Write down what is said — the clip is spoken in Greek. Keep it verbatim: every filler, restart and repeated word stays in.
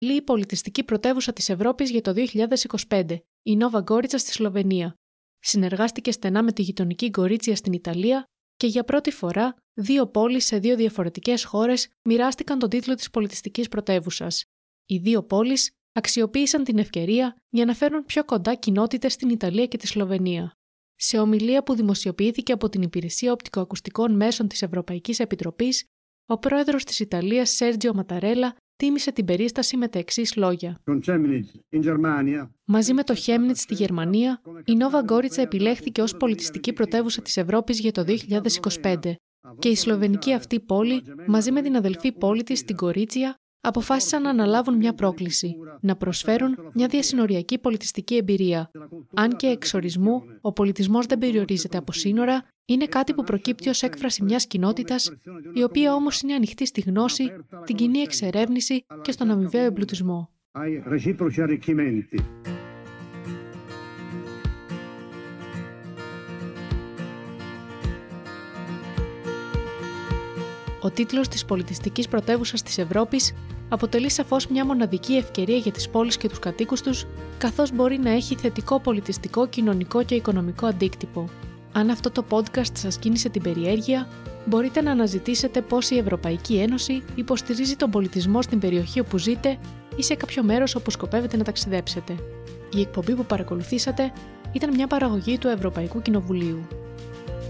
η πολιτιστική πρωτεύουσα της Ευρώπης για το δύο χιλιάδες είκοσι πέντε, η Νόβα Γκόριτσα στη Σλοβενία. Συνεργάστηκε στενά με τη γειτονική Γκορίτσια στην Ιταλία και για πρώτη φορά δύο πόλεις σε δύο διαφορετικές χώρες μοιράστηκαν τον τίτλο της πολιτιστικής πρωτεύουσας. Οι δύο πόλεις αξιοποίησαν την ευκαιρία για να φέρουν πιο κοντά κοινότητες στην Ιταλία και τη Σλοβενία. Σε ομιλία που δημοσιοποιήθηκε από την Υπηρεσία Οπτικοακουστικών Μέσων της Ευρωπαϊκής Επιτροπής, ο πρόεδρος της Ιταλίας Σέρτζιο Ματαρέλα τίμησε την περίσταση με τα εξής λόγια. Μαζί με το Χέμνιτς στη Γερμανία, η Νόβα Γκόριτσα επιλέχθηκε ως πολιτιστική πρωτεύουσα της Ευρώπης για το δύο χιλιάδες είκοσι πέντε και η σλοβενική αυτή πόλη, μαζί με την αδελφή πόλη της, την Γκορίτσια, αποφάσισαν να αναλάβουν μια πρόκληση, να προσφέρουν μια διασυνοριακή πολιτιστική εμπειρία. Αν και εξ ορισμού ο πολιτισμός δεν περιορίζεται από σύνορα, είναι κάτι που προκύπτει ως έκφραση μιας κοινότητας, η οποία όμως είναι ανοιχτή στη γνώση, την κοινή εξερεύνηση και στον αμοιβαίο εμπλουτισμό. Ο τίτλος της πολιτιστικής πρωτεύουσας της Ευρώπης αποτελεί σαφώς μια μοναδική ευκαιρία για τις πόλεις και τους κατοίκους τους, καθώς μπορεί να έχει θετικό πολιτιστικό, κοινωνικό και οικονομικό αντίκτυπο. Αν αυτό το podcast σας κίνησε την περιέργεια, μπορείτε να αναζητήσετε πώς η Ευρωπαϊκή Ένωση υποστηρίζει τον πολιτισμό στην περιοχή όπου ζείτε ή σε κάποιο μέρος όπου σκοπεύετε να ταξιδέψετε. Η εκπομπή που παρακολουθήσατε ήταν μια παραγωγή του Ευρωπαϊκού Κοινοβουλίου.